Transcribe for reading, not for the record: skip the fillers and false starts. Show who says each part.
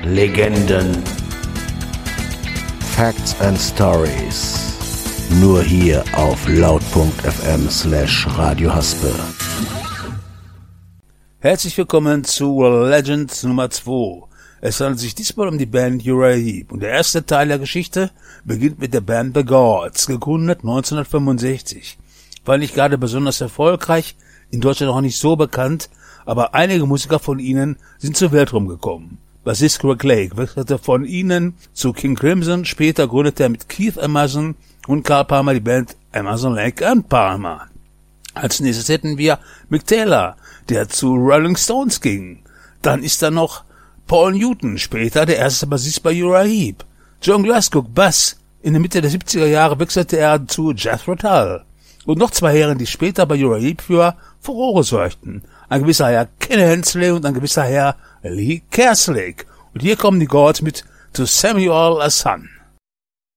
Speaker 1: Legenden, Facts and Stories. Nur hier auf laut.fm/radiohaspe.
Speaker 2: Herzlich willkommen zu Legend Nummer 2. Es handelt sich diesmal um die Band Uriah Heep und der erste Teil der Geschichte beginnt mit der Band The Gods, gegründet 1965. War nicht gerade besonders erfolgreich, in Deutschland auch nicht so bekannt, aber einige Musiker von ihnen sind zur Welt rumgekommen. Bassist Greg Lake wechselte von ihnen zu King Crimson, später gründete er mit Keith Emerson und Carl Palmer die Band Emerson, Lake and Palmer. Als nächstes hätten wir Mick Taylor, der zu Rolling Stones ging. Dann ist da noch Paul Newton, später der erste Bassist bei Uriah Heep. John Glasgow, Bass. In der Mitte der 70er Jahre wechselte er zu Jethro Tull. Und noch zwei Herren, die später bei Uriah Heep für Furore sorgten. Ein gewisser Herr Ken Hensley und ein gewisser Herr Lee Kerslake. Und hier kommen die Gods mit To Samuel a Son.